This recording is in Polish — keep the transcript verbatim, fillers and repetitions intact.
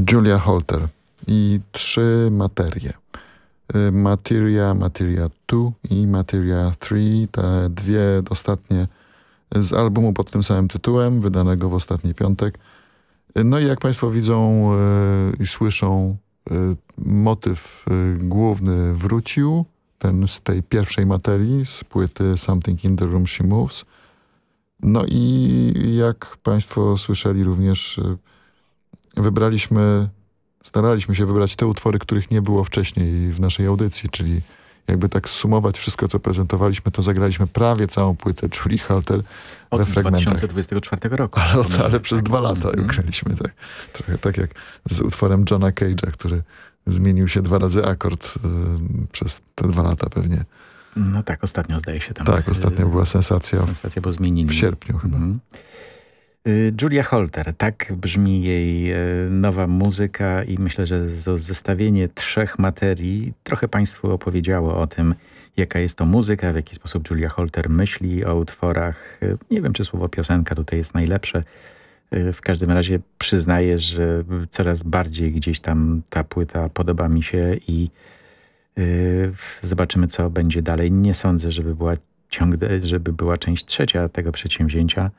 Julia Holter i trzy materie. Materia, Materia dwa i Materia trzy, te dwie ostatnie z albumu pod tym samym tytułem, wydanego w ostatni piątek. No i jak Państwo widzą i słyszą, motyw główny wrócił, ten z tej pierwszej materii, z płyty Something in the Room She Moves. No i jak Państwo słyszeli również, wybraliśmy, staraliśmy się wybrać te utwory, których nie było wcześniej w naszej audycji, czyli jakby tak sumować wszystko, co prezentowaliśmy, to zagraliśmy prawie całą płytę Julii Holter od we fragmentach. dwa tysiące dwudziestego czwartego roku. Ale, ale przez dwa lata ją graliśmy, tak. Trochę tak jak z utworem Johna Cage'a, który zmienił się dwa razy akord y, przez te dwa lata pewnie. No tak, ostatnio zdaje się tam. Tak, ostatnio była sensacja, sensacja bo zmienili. w sierpniu chyba. Mhm. Julia Holter, tak brzmi jej nowa muzyka i myślę, że to zestawienie trzech materii trochę Państwu opowiedziało o tym, jaka jest to muzyka, w jaki sposób Julia Holter myśli o utworach. Nie wiem, czy słowo piosenka tutaj jest najlepsze. W każdym razie przyznaję, że coraz bardziej gdzieś tam ta płyta podoba mi się i yy, zobaczymy, co będzie dalej. Nie sądzę, żeby była ciągle, żeby była część trzecia tego przedsięwzięcia.